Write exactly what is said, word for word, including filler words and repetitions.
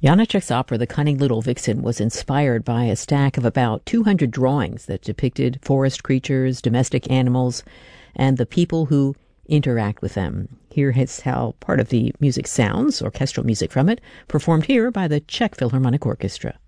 Janacek's opera, The Cunning Little Vixen, was inspired by a stack of about two hundred drawings that depicted forest creatures, domestic animals, and the people who interact with them. Here is how part of the music sounds, orchestral music from it, performed here by the Czech Philharmonic Orchestra.